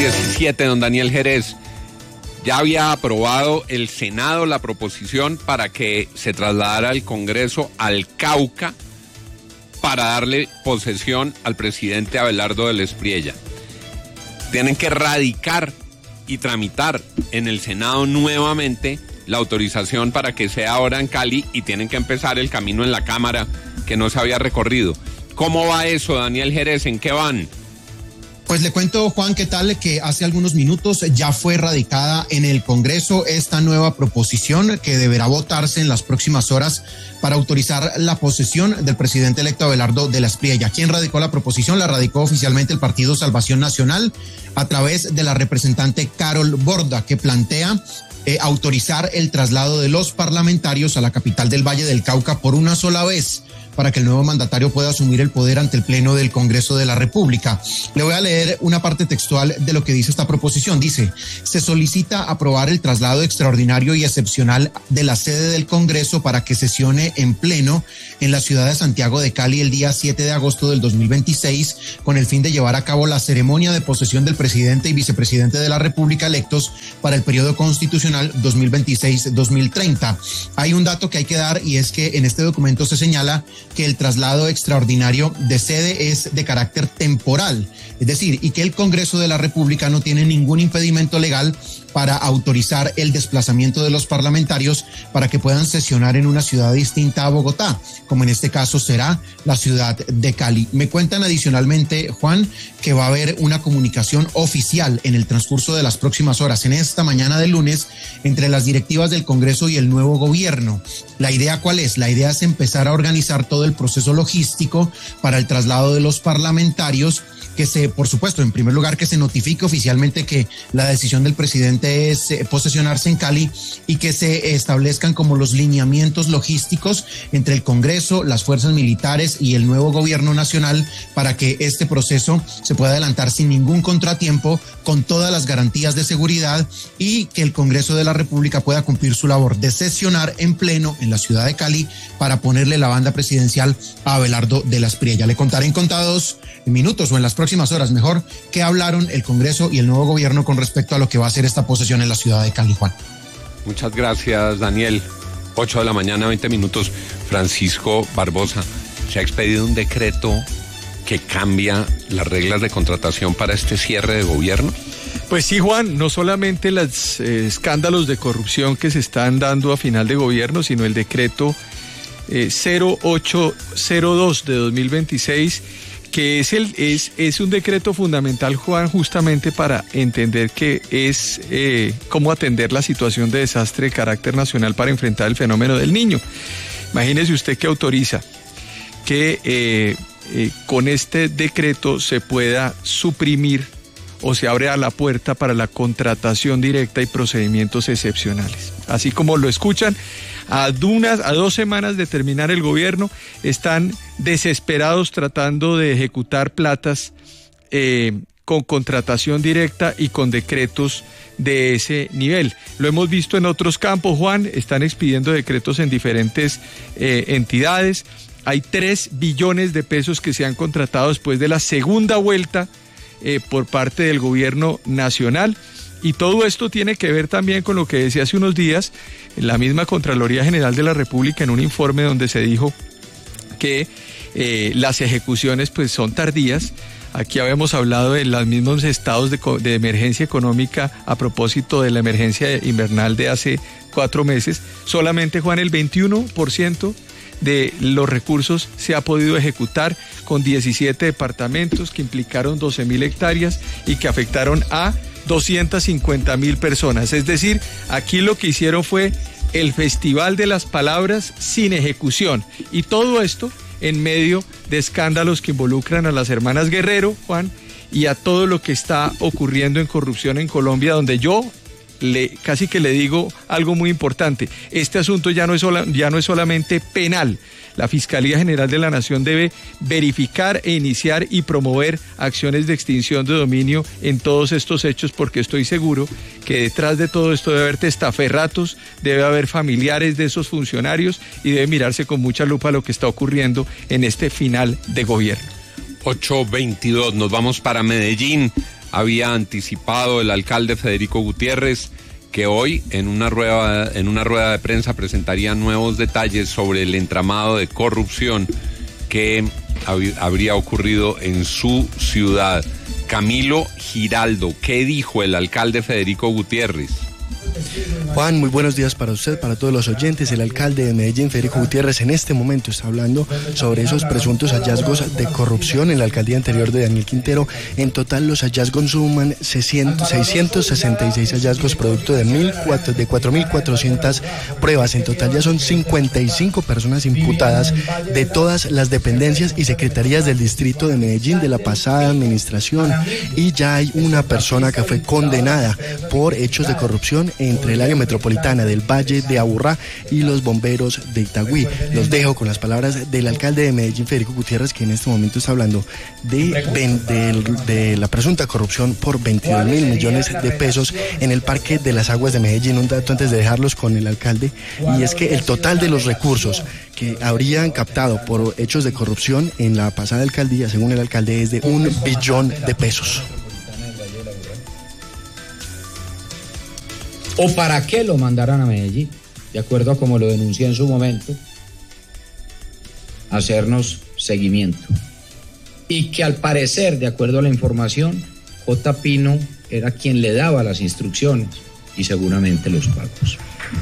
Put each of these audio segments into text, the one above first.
8:17, don Daniel Jerez. Ya había aprobado el Senado la proposición para que se trasladara al Congreso al Cauca para darle posesión al presidente Abelardo del Espriella. Tienen que radicar y tramitar en el Senado nuevamente la autorización para que sea ahora en Cali y tienen que empezar el camino en la Cámara que no se había recorrido. ¿Cómo va eso, Daniel Jerez? ¿En qué van? Pues le cuento, Juan, ¿qué tal? Que hace algunos minutos ya fue radicada en el Congreso esta nueva proposición que deberá votarse en las próximas horas para autorizar la posesión del presidente electo Abelardo del Espriella. ¿Quién radicó la proposición? La radicó oficialmente el Partido Salvación Nacional a través de la representante Carol Borda, que plantea autorizar el traslado de los parlamentarios a la capital del Valle del Cauca por una sola vez, para que el nuevo mandatario pueda asumir el poder ante el Pleno del Congreso de la República. Le voy a leer una parte textual de lo que dice esta proposición. Dice: se solicita aprobar el traslado extraordinario y excepcional de la sede del Congreso para que sesione en pleno en la ciudad de Santiago de Cali el día 7 de agosto del 2026, con el fin de llevar a cabo la ceremonia de posesión del presidente y vicepresidente de la República electos para el periodo constitucional 2026-2030. Hay un dato que hay que dar, y es que en este documento se señala que el traslado extraordinario de sede es de carácter temporal, es decir, y que el Congreso de la República no tiene ningún impedimento legal para autorizar el desplazamiento de los parlamentarios para que puedan sesionar en una ciudad distinta a Bogotá, como en este caso será la ciudad de Cali. Me cuentan adicionalmente, Juan, que va a haber una comunicación oficial en el transcurso de las próximas horas, en esta mañana del lunes, entre las directivas del Congreso y el nuevo gobierno. ¿La idea cuál es? La idea es empezar a organizar todo el proceso logístico para el traslado de los parlamentarios, que por supuesto, en primer lugar, que se notifique oficialmente que la decisión del presidente es posesionarse en Cali, y que se establezcan como los lineamientos logísticos entre el Congreso, las fuerzas militares y el nuevo gobierno nacional para que este proceso se pueda adelantar sin ningún contratiempo, con todas las garantías de seguridad, y que el Congreso de la República pueda cumplir su labor de sesionar en pleno en la ciudad de Cali para ponerle la banda presidencial a Abelardo del Espriella. Le contaré en contados minutos, o en las próximas horas mejor, qué hablaron el Congreso y el nuevo gobierno con respecto a lo que va a ser esta posesión en la ciudad de Cali, Juan. Muchas gracias, Daniel. 8 de la mañana, 20 minutos. Francisco Barbosa, se ha expedido un decreto que cambia las reglas de contratación para este cierre de gobierno. Pues sí, Juan, no solamente los escándalos de corrupción que se están dando a final de gobierno, sino el decreto 0802 de 2026, que es un decreto fundamental, Juan, justamente para entender que es cómo atender la situación de desastre de carácter nacional para enfrentar el fenómeno del Niño. Imagínese usted que autoriza que con este decreto se pueda suprimir o se abre a la puerta para la contratación directa y procedimientos excepcionales. Así como lo escuchan, a 2 semanas de terminar el gobierno, están desesperados tratando de ejecutar platas con contratación directa y con decretos de ese nivel. Lo hemos visto en otros campos, Juan, están expidiendo decretos en diferentes entidades. Hay 3 billones de pesos que se han contratado después de la segunda vuelta por parte del gobierno nacional. Y todo esto tiene que ver también con lo que decía hace unos días la misma Contraloría General de la República en un informe donde se dijo que las ejecuciones pues son tardías. Aquí habíamos hablado de los mismos estados de emergencia económica a propósito de la emergencia invernal de hace 4 meses. Solamente, Juan, el 21% de los recursos se ha podido ejecutar con 17 departamentos que implicaron 12.000 hectáreas y que afectaron a 250.000 personas. Es decir, aquí lo que hicieron fue el festival de las palabras sin ejecución, y todo esto en medio de escándalos que involucran a las hermanas Guerrero, Juan, y a todo lo que está ocurriendo en corrupción en Colombia, donde yo casi que le digo algo muy importante. Este asunto ya no es solamente penal. La Fiscalía General de la Nación debe verificar e iniciar y promover acciones de extinción de dominio en todos estos hechos, porque estoy seguro que detrás de todo esto debe haber testaferratos, debe haber familiares de esos funcionarios, y debe mirarse con mucha lupa lo que está ocurriendo en este final de gobierno. 8:22, nos vamos para Medellín había anticipado el alcalde Federico Gutiérrez, que hoy en una rueda de prensa presentaría nuevos detalles sobre el entramado de corrupción que habría ocurrido en su ciudad. Camilo Giraldo, ¿qué dijo el alcalde Federico Gutiérrez? Juan, muy buenos días para usted, para todos los oyentes. El alcalde de Medellín, Federico Gutiérrez, en este momento está hablando sobre esos presuntos hallazgos de corrupción en la alcaldía anterior de Daniel Quintero. En total, los hallazgos suman 666 hallazgos, producto de 4.400 pruebas. En total ya son 55 personas imputadas de todas las dependencias y secretarías del distrito de Medellín de la pasada administración. Y ya hay una persona que fue condenada por hechos de corrupción entre el área metropolitana del Valle de Aburrá y los bomberos de Itagüí. Los dejo con las palabras del alcalde de Medellín, Federico Gutiérrez, que en este momento está hablando de la presunta corrupción por 22.000 millones de pesos en el Parque de las Aguas de Medellín. Un dato antes de dejarlos con el alcalde, y es que el total de los recursos que habrían captado por hechos de corrupción en la pasada alcaldía, según el alcalde, es de 1 billón de pesos. ¿O para qué lo mandaran a Medellín? De acuerdo a como lo denuncié en su momento, hacernos seguimiento. Y que al parecer, de acuerdo a la información, J. Pino era quien le daba las instrucciones y seguramente los pagos.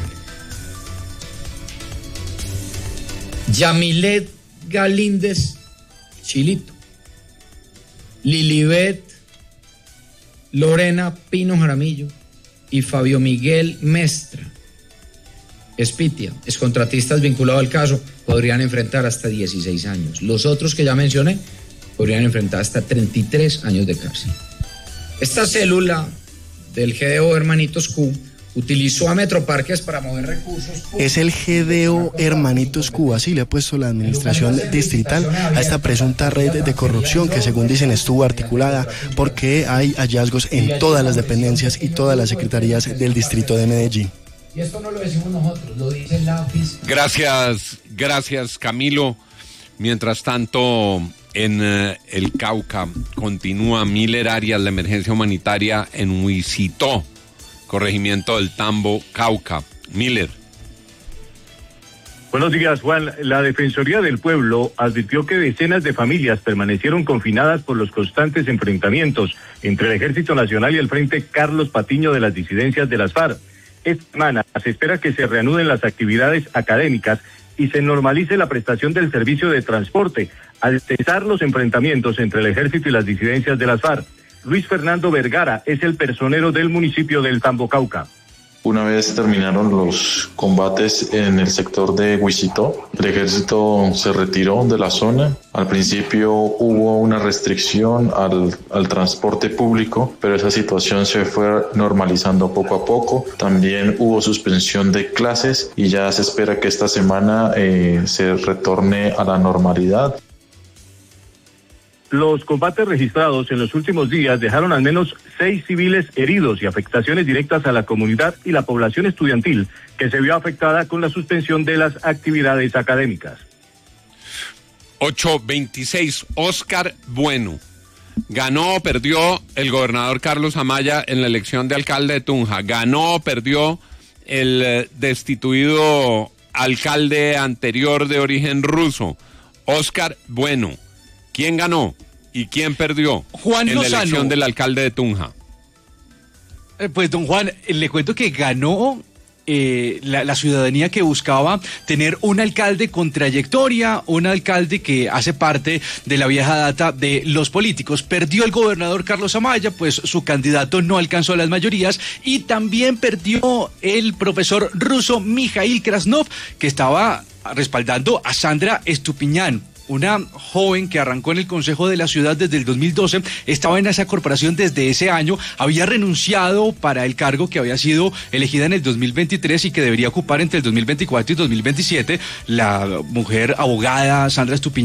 Yamilet Galíndez Chilito, Lilibet Lorena Pino Jaramillo y Fabio Miguel Mestra Espitia, excontratistas vinculados al caso, podrían enfrentar hasta 16 años. Los otros que ya mencioné podrían enfrentar hasta 33 años de cárcel. Esta célula del GDO Hermanitos Q utilizó a Metroparques para mover recursos. Es el GDO Hermanitos Q, así le ha puesto la administración distrital a esta presunta red de corrupción que, según dicen, estuvo articulada porque hay hallazgos en todas las dependencias y todas las secretarías del distrito de Medellín. Y esto no lo decimos nosotros, lo dice la AFIS. Gracias Camilo. Mientras tanto, en el Cauca continúa Miller Arias la emergencia humanitaria en Huicitó, corregimiento del Tambo, Cauca. Miller. Buenos días, Juan. La Defensoría del Pueblo advirtió que decenas de familias permanecieron confinadas por los constantes enfrentamientos entre el Ejército Nacional y el Frente Carlos Patiño de las disidencias de las FARC. Esta semana se espera que se reanuden las actividades académicas y se normalice la prestación del servicio de transporte, al cesar los enfrentamientos entre el Ejército y las disidencias de las FARC. Luis Fernando Vergara es el personero del municipio del Tambo, Cauca. Una vez terminaron los combates en el sector de Huicitó, el ejército se retiró de la zona. Al principio hubo una restricción al transporte público, pero esa situación se fue normalizando poco a poco. También hubo suspensión de clases y ya se espera que esta semana se retorne a la normalidad. Los combates registrados en los últimos días dejaron al menos 6 civiles heridos y afectaciones directas a la comunidad y la población estudiantil, que se vio afectada con la suspensión de las actividades académicas. 8:26, Óscar Bueno. ¿Ganó o perdió el gobernador Carlos Amaya en la elección de alcalde de Tunja? ¿Ganó o perdió el destituido alcalde anterior de origen ruso? Óscar Bueno. ¿Quién ganó y quién perdió en la elección del alcalde de Tunja? Pues don Juan, le cuento que ganó la ciudadanía que buscaba tener un alcalde con trayectoria, un alcalde que hace parte de la vieja data de los políticos. Perdió el gobernador Carlos Amaya, pues su candidato no alcanzó las mayorías, y también perdió el profesor ruso Mikhail Krasnov, que estaba respaldando a Sandra Estupiñán, una joven que arrancó en el Consejo de la Ciudad desde el 2012, estaba en esa corporación desde ese año, había renunciado para el cargo que había sido elegida en el 2023 y que debería ocupar entre el 2024 y 2027. La mujer abogada Sandra Estupiñán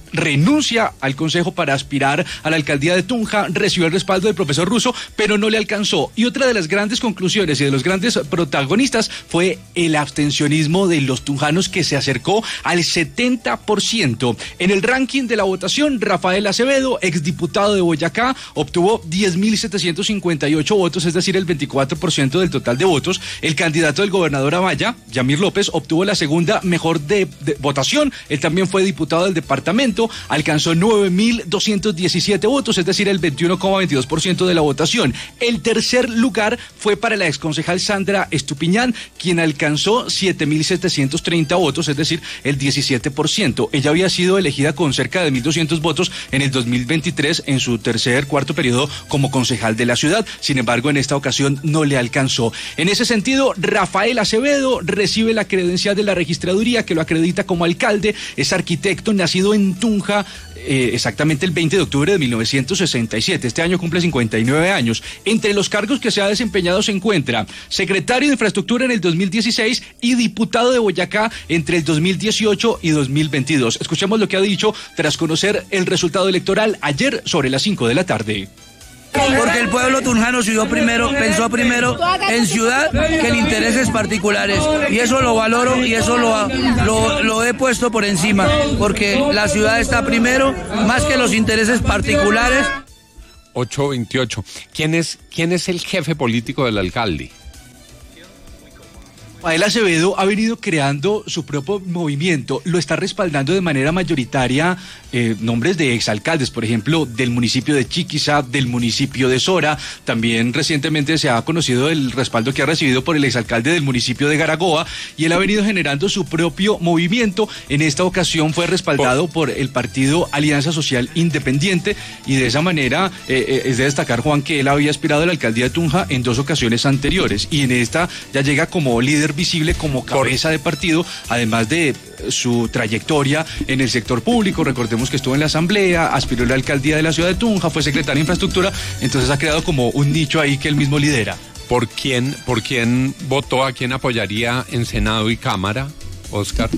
renuncia al consejo para aspirar a la alcaldía de Tunja, recibió el respaldo del profesor Russo, pero no le alcanzó. Y otra de las grandes conclusiones y de los grandes protagonistas fue el abstencionismo de los tunjanos, que se acercó al 70%. En el ranking de la votación, Rafael Acevedo, exdiputado de Boyacá, obtuvo 10.758 votos, es decir, el 24% del total de votos. El candidato del gobernador Amaya, Yamir López, obtuvo la segunda mejor de votación. Él también fue diputado del departamento, alcanzó 9.217 votos, es decir, el 21,22% de la votación. El tercer lugar fue para la exconcejal Sandra Estupiñán, quien alcanzó 7.730 votos, es decir, el 17%. Ella había sido elegida con cerca de 1.200 votos en el 2023 en su cuarto periodo como concejal de la ciudad. Sin embargo, en esta ocasión no le alcanzó. En ese sentido, Rafael Acevedo recibe la credencial de la registraduría que lo acredita como alcalde. Es arquitecto, nacido en Tunja, exactamente el 20 de octubre de 1967. Este año cumple 59 años. Entre los cargos que se ha desempeñado se encuentra secretario de Infraestructura en el 2016 y diputado de Boyacá entre el 2018 y 2022. Escuchemos lo que ha dicho tras conocer el resultado electoral ayer sobre las 5 de la tarde. Porque el pueblo tunjano pensó primero en ciudad que en intereses particulares, y eso lo valoro y eso lo he puesto por encima, porque la ciudad está primero más que los intereses particulares. 8:28. ¿Quién es el jefe político del alcalde? Rafael Acevedo ha venido creando su propio movimiento, lo está respaldando de manera mayoritaria nombres de exalcaldes, por ejemplo, del municipio de Chiquiza, del municipio de Sora. También recientemente se ha conocido el respaldo que ha recibido por el exalcalde del municipio de Garagoa, y él ha venido generando su propio movimiento. En esta ocasión fue respaldado por el partido Alianza Social Independiente, y de esa manera es de destacar, Juan, que él había aspirado a la alcaldía de Tunja en 2 ocasiones anteriores, y en esta ya llega como líder visible, como cabeza de partido, además de su trayectoria en el sector público. Recordemos que estuvo en la asamblea, aspiró a la alcaldía de la ciudad de Tunja, fue secretario de Infraestructura, entonces ha creado como un nicho ahí que él mismo lidera. ¿Por quién votó, a quién apoyaría en Senado y Cámara, Oscar?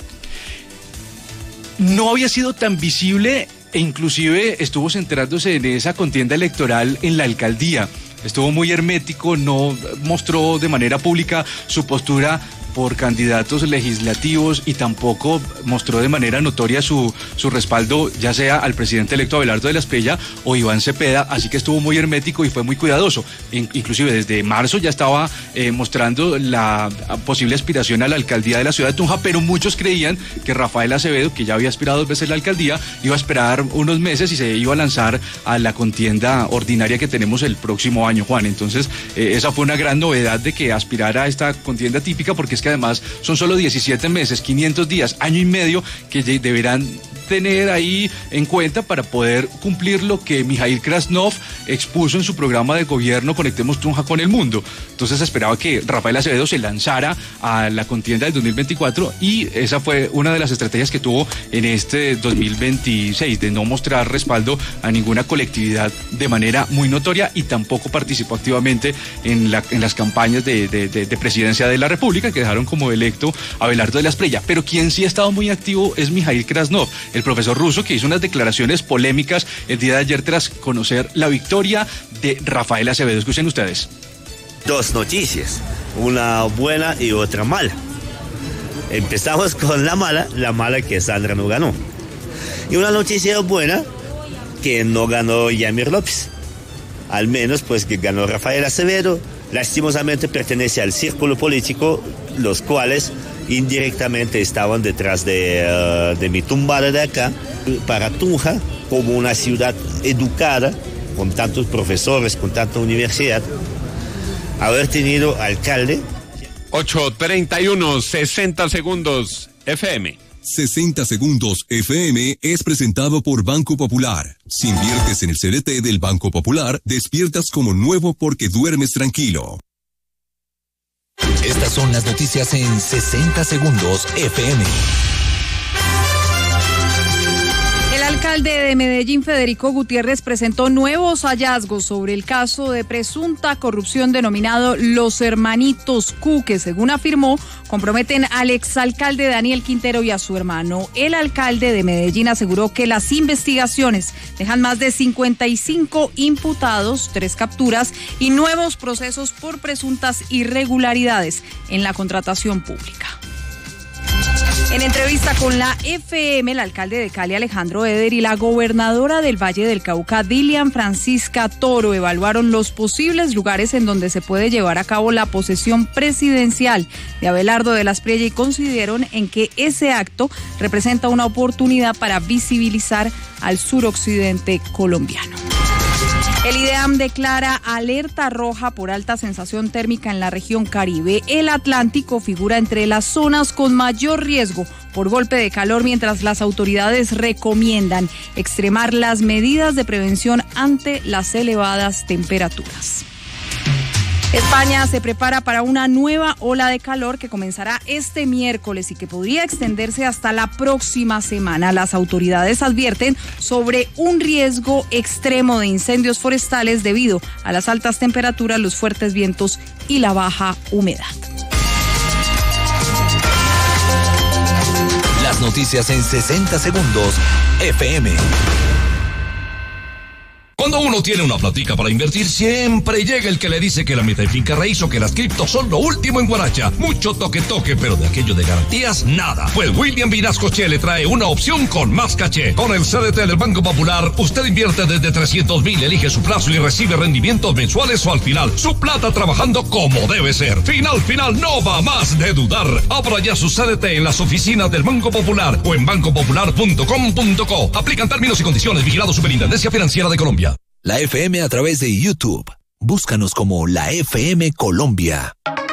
No había sido tan visible, e inclusive estuvo centrándose en esa contienda electoral en la alcaldía. Estuvo muy hermético, no mostró de manera pública su postura por candidatos legislativos, y tampoco mostró de manera notoria su respaldo, ya sea al presidente electo Abelardo de la Espriella o Iván Cepeda, así que estuvo muy hermético y fue muy cuidadoso. Inclusive desde marzo ya estaba mostrando la posible aspiración a la alcaldía de la ciudad de Tunja, pero muchos creían que Rafael Acevedo, que ya había aspirado 2 veces a la alcaldía, iba a esperar unos meses y se iba a lanzar a la contienda ordinaria que tenemos el próximo año, Juan. Entonces, esa fue una gran novedad, de que aspirara a esta contienda típica, porque es que además son solo 17 meses, 500 días, año y medio, que deberán tener ahí en cuenta para poder cumplir lo que Mikhail Krasnov expuso en su programa de gobierno Conectemos Tunja con el Mundo. Entonces esperaba que Rafael Acevedo se lanzara a la contienda del 2024, y esa fue una de las estrategias que tuvo en este 2026, de no mostrar respaldo a ninguna colectividad de manera muy notoria, y tampoco participó activamente en las campañas de presidencia de la República, que dejaron como electo a Abelardo de la Espriella. Pero quien sí ha estado muy activo es Mikhail Krasnov, el profesor Russo, que hizo unas declaraciones polémicas el día de ayer tras conocer la victoria de Rafael Acevedo. Escuchen ustedes. 2 noticias, una buena y otra mala. Empezamos con la mala que Sandra no ganó. Y una noticia buena, que no ganó Yamir López. Al menos pues que ganó Rafael Acevedo. Lastimosamente pertenece al círculo político, los cuales indirectamente estaban detrás de mi tumbada de acá. Para Tunja, como una ciudad educada, con tantos profesores, con tanta universidad, haber tenido alcalde. 8:31, 60 segundos, FM. 60 segundos FM es presentado por Banco Popular. Si inviertes en el CDT del Banco Popular, despiertas como nuevo porque duermes tranquilo. Estas son las noticias en 60 segundos FM. El alcalde alcalde de Medellín, Federico Gutiérrez, presentó nuevos hallazgos sobre el caso de presunta corrupción denominado Los Hermanitos Q, que según afirmó, comprometen al exalcalde Daniel Quintero y a su hermano. El alcalde de Medellín aseguró que las investigaciones dejan más de 55 imputados, 3 capturas y nuevos procesos por presuntas irregularidades en la contratación pública. En entrevista con la FM, el alcalde de Cali, Alejandro Eder, y la gobernadora del Valle del Cauca, Dilian Francisca Toro, evaluaron los posibles lugares en donde se puede llevar a cabo la posesión presidencial de Abelardo de las Priella y coincidieron en que ese acto representa una oportunidad para visibilizar al suroccidente colombiano. El IDEAM declara alerta roja por alta sensación térmica en la región Caribe. El Atlántico figura entre las zonas con mayor riesgo por golpe de calor, mientras las autoridades recomiendan extremar las medidas de prevención ante las elevadas temperaturas. España se prepara para una nueva ola de calor que comenzará este miércoles y que podría extenderse hasta la próxima semana. Las autoridades advierten sobre un riesgo extremo de incendios forestales debido a las altas temperaturas, los fuertes vientos y la baja humedad. Las noticias en 60 segundos, FM. Cuando uno tiene una platica para invertir, siempre llega el que le dice que la meta en finca raíz o que las criptos son lo último en guaracha. Mucho toque, pero de aquello de garantías, nada. Pues William Vinasco Che le trae una opción con más caché. Con el CDT del Banco Popular, usted invierte desde 300,000, elige su plazo y recibe rendimientos mensuales o al final. Su plata trabajando como debe ser. Final, no va más de dudar. Abra ya su CDT en las oficinas del Banco Popular o en bancopopular.com.co. Aplican términos y condiciones. Vigilado Superintendencia Financiera de Colombia. La FM a través de YouTube. Búscanos como La FM Colombia.